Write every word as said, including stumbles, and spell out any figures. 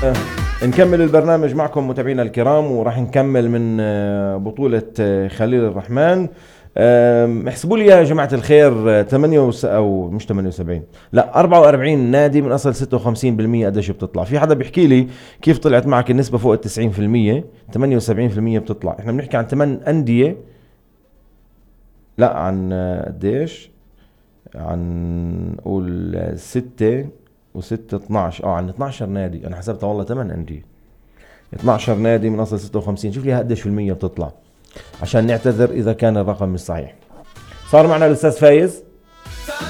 نكمل البرنامج معكم متابعينا الكرام، وراح نكمل من بطولة خليل الرحمن. احسبوا لي يا جماعة الخير، ثمانية وس... او مش ثمانية وسبعين، لا أربعة وأربعين نادي من اصل ستة وخمسين بالمية قديش بتطلع؟ في حدا بيحكي لي كيف طلعت معك النسبة فوق ال تسعين بالمية؟ ثمانية وسبعين بالمية بتطلع. احنا بنحكي عن ثمان أندية، لا عن قديش، عن قول ستة وستة اثناشر، اه عن اثناشر نادي. انا حسبتها والله ثمان أندية، اثناشر نادي من اصل ستة وخمسين. شوف لي قديش في المية بتطلع عشان نعتذر اذا كان الرقم مش صحيح. صار معنا الاستاذ فايز.